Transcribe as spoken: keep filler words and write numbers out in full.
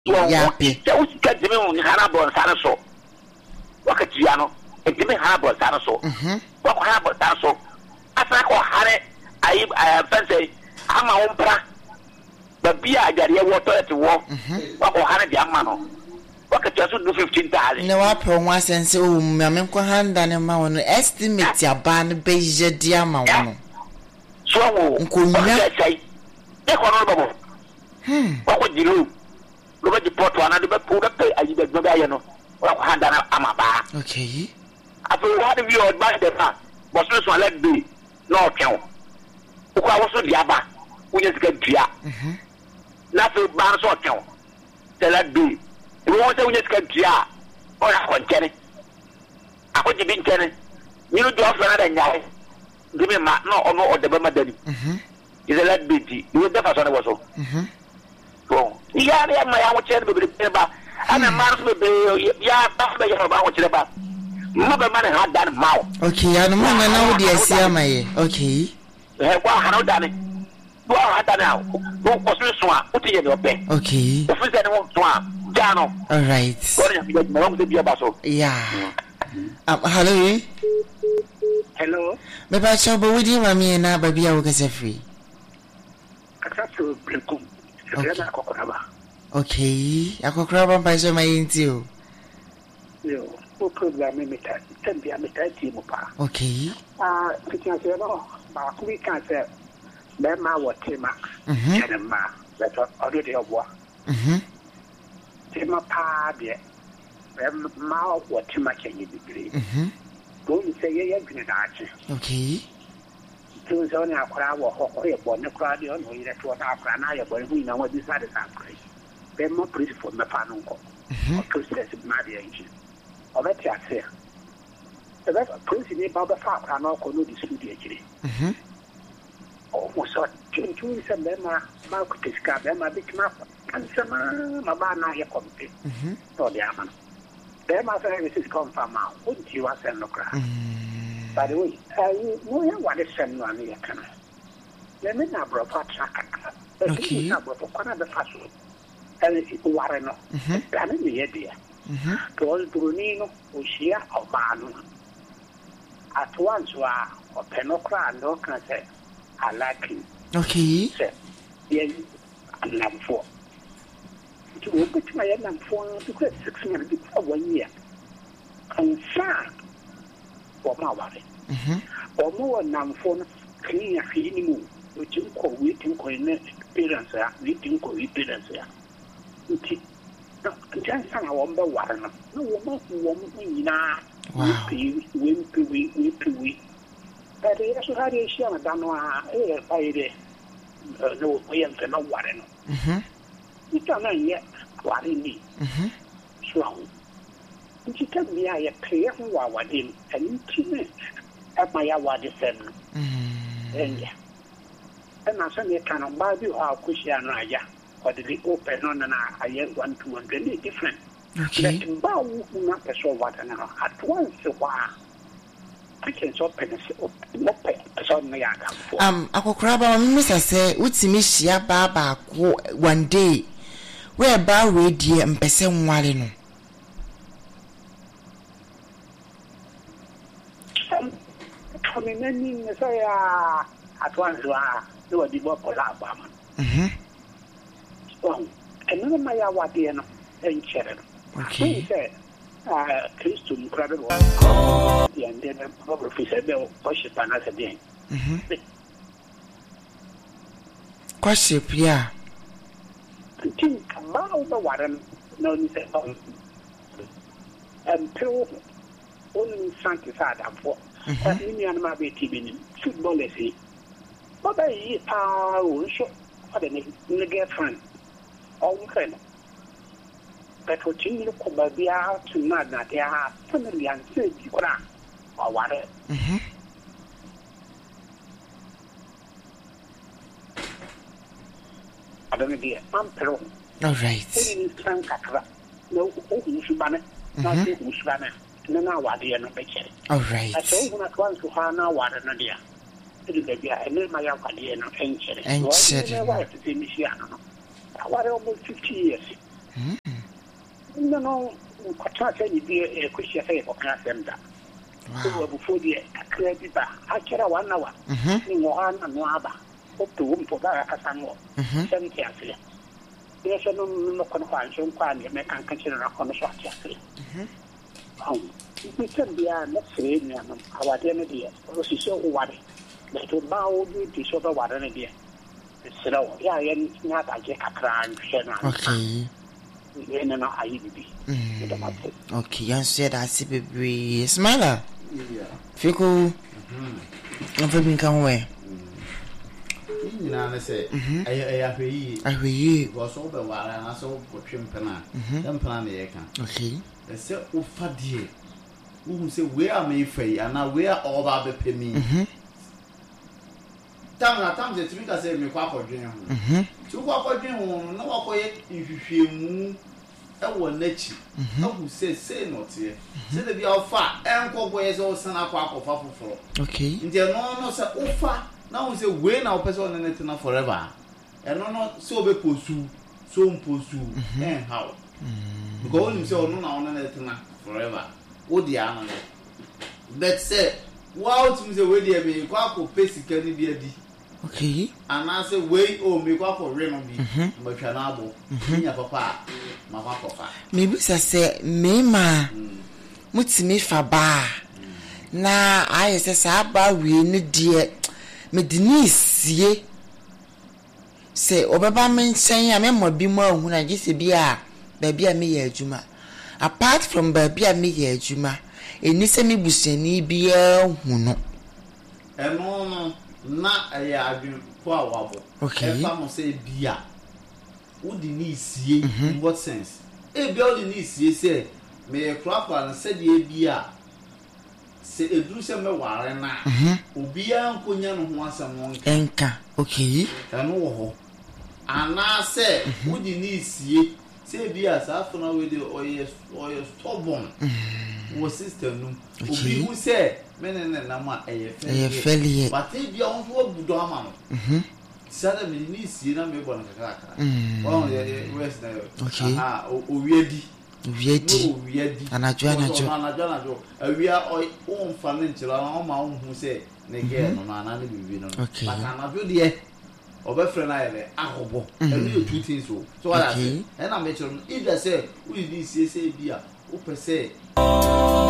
yapi se usika dimi un hanabo sana so wakati ya no dimi hanabo sana so mhm wako hanabo sana so asa ko hare ayi fancy ama ompra babia agare wo toilet wo wako hare di ama no wakati aso do fifteen thousand ne wa pro nwa sense o mmame ko handa ne ma wono estimate aba ne beje di ama wono so wo nkonya sai e ko no babo hmm wako dilu lo be report wana do be pu be pay ayi be do be ayeno wako handa na ama ba okay afi wa de bi o ba de ba bo so so let be no twen ko awo so di aba unya sika dua mhm na fi ba so twen te let be wọ́n sẹ́ wọ́n yẹ sika dua ọ̀rọ̀ akọ̀nkyẹ́ni akọ̀nkyẹ́ bi nkyẹ́ni nyinu jọ ọ̀fẹ́ náà dẹ̀ nyaare ndimi ma náà ọ̀nà ọ̀dẹ̀bẹ̀ ma dani ìṣe lẹ́t bi di ìwé dẹ́fà sọ ni wọ́n so. ìyá ni ẹ̀ ma yà wọ́n kyerẹ́ bèbèrè bèbèrè ba ẹ̀nà mmaa nso bèbèrè yà bá fẹ́ yẹ ọ̀bá wọ́n kyerẹ́ ba mma bẹ̀ ma ni ha dan ma o. ok yanu mu nana wo di esi ama ye ok. ẹ̀ wọ́n ahana o dani wọ́n ahana dani a wọ́n kọ́ so so a o ti yẹ ni ọbẹ̀. ok òfin sẹ́ni wọ́n so a. Jano. All right. Yeah. Um, hello. Hello. Me ba chobo wudi mami na baby a wokase free. Akaso brekum. Sebena akokoraba. Okay. Akokoraba mpa so mai nti o. Yo, o program me meta. Tambia meta ti mo pa. Okay. Ah, kitia se no. Ba ku bi kan se be ma wotima. Mhm. Kana ma. That's already obwa. Mhm. Tema pa de ma what ma kenye bibiri mhm go ni say ye gbina da achi okay to so ni akora wo ho ko ye bo ne kora de on yire to na akora na ye bo hu na wa bi sa de sa krai be mo police for me pa no ko o to stress ma de enji o be ti ase e be police ni ba ba fa akora na ko no di su di ejire mhm o mo so tintu se be ma ma ku tiska be ma bi ma kansama mama na ye kompe mhm to dia man be ma say this is confirm ma o ti wa sen no kra mhm by the way ai no ya wa de sen no ani ya kana le me na bro fa traka okay na bro ko na be fa so ele ti ware no mhm ya ne ye dia mhm to o ni no o shia o ba no at once wa o penokra no kan say alaki okay ye lamfo to go to my lamfo to get six months before one year and sa o ma ware mhm o mo lamfo no clean ya fi ni mu o tin ko we tin ko ne parents ya we tin ko we parents ya nti no ntan sa na wo mba ware no no wo ma wo mo nyina wow we we we we we but ya so hari shi na danwa e fa ide no we en no ware no mhm ita na ye ware ni mhm so nti ka mi ya pe ho wa wade ani ti ne e ma ya wade sen mhm enye e na so ne kan ba bi ho akushia no aya wade di open no na aye one two one really different okay ba wu na person wade na at once wa kitchen so penesi mo pe so no ya ga um akokraba mi say utimi hia ba ba ko one day we ba we die mpese nware no kami nani ne say a atwan wa no di bo ko la ba ma mhm so enu ma ya wade no enchere okay ah Kristo mkrado wa ya ndene baba professor be ko shipa na se bien mhm kwa ship ya tin kama o ba waran no ni se on em pro on santi sa da fo ni mi an ma be ti benin football ese baba yi pa o so ada ni ni girlfriend o friend but what you look about the out to not that they are family and say you or what mhm I don't know I'm pro all right no who should ban it not who should ban it no now what they are not picture all right I told when I want to have now what an idea it is baby I know my young idea no ancient ancient what almost fifty years mhm no kwata sɛ ni bi e kuhia sɛ ko kana semda so before the credit ba akira wana wa ni mo ana no aba o to um po ba ka sanwo sem ti afia ye so no no kono kwa nso kwa ni me kan kan chira na kono so atia afia awu ni sem bia na sere ni am awade no dia o si so o wade na to ba o di di so ba wade no dia sira o ya ye nya ta je kakra nhwe na okay ye na na ayi bibi okay yan said I see baby smile Fico, I'm feeling come away. You know, I say, I have a ye, I have ye was over while I saw what trim penna, then plan the account. Okay, I said, oh, faddy, who say, where are me free, and now where all about the penny? Time times the trick I say, me quack or dream. To walk or dream, no walk if you feel. That was nature. Who says, say not here. Say the be our fat and co boys all send up of floor. okay. In the no, no, sir, oh, fat. Now we say, when our person in it forever. And no, no, so be pursue, so pursue, and how. Go on himself, no, no, no, forever. Oh, the animal. But say, wow, to me, the way they be, quack or face can be a d. Okay. And I say, wait, oh, me quack or rain on me, but you're not able. Papa. Maybe I say, me ma, mutimi fa ba. Na I say saba we ni die. Me Denise ye. Say obeba me nchen ya me mo bi mo hu na gise bi a baby a me ye adwuma. Apart from baby a me ye adwuma, eni se me busuani bi a hu no. Eno no na aya adwun ko awabo. Okay. E fa mo say bia. Who the need see in what sense? A building need see say, may a crop and said ye be a say a do some warren na Ubia and Kunyan once a month. Enka, okay. And oh, and now say, who the need see say be as often with the oil or your stubborn was sister no. Ubi who say, men and Nama a fairly, but if you don't want to do a man. Sada me ni si na me bon kakaka. Oh yeah, west na. Okay. Ah, o wiedi. Wiedi. O wiedi. Anajo anajo. Anajo anajo. Awia o o mfa ne nchira o ma o hu se ne ge no na na ne bibi no. Okay. But anajo de obefre na yele akobo. Enu you two things so. So what I say. And I mention if they say we need see say bia, o per se